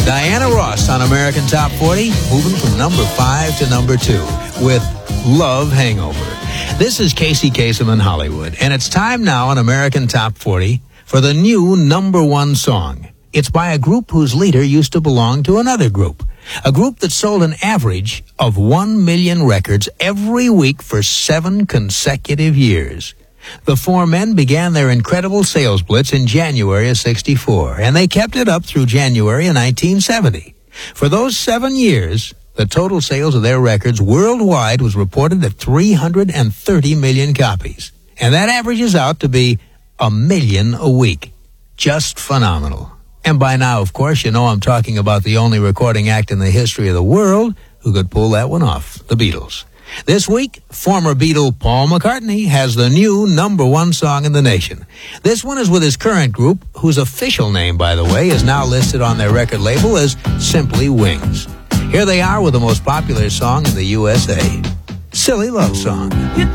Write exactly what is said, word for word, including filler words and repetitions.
Diana Ross on American Top forty, moving from number five to number two with Love Hangover. This is Casey Kasem in Hollywood, and it's time now on American Top forty for the new number one song. It's by a group whose leader used to belong to another group, a group that sold an average of one million records every week for seven consecutive years. The four men began their incredible sales blitz in January of sixty-four, and they kept it up through January of nineteen seventy. For those seven years, the total sales of their records worldwide was reported at three hundred thirty million copies. And that averages out to be a million a week. Just phenomenal. And by now, of course, you know I'm talking about the only recording act in the history of the world who could pull that one off, the Beatles. This week, former Beatle Paul McCartney has the new number one song in the nation. This one is with his current group, whose official name, by the way, is now listed on their record label as simply Wings. Here they are with the most popular song in the U S A, Silly Love Song.